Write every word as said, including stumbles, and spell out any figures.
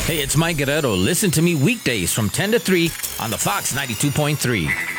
Hey, it's Mike Guerrero. Listen to me weekdays from ten to three on the Fox ninety-two point three.